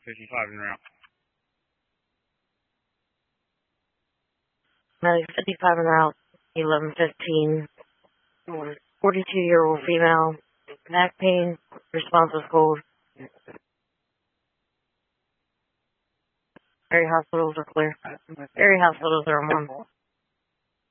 55 en route. Medic 55 en route, 1115. 42-year-old female, back pain, response was cold. Area hospitals are clear. Area hospitals are on 1.